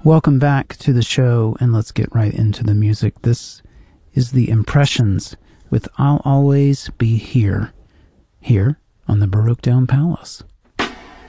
Welcome back to the show, and let's get right into the music. This is The Impressions with I'll Always Be Here, here on the Baroque Down Palace.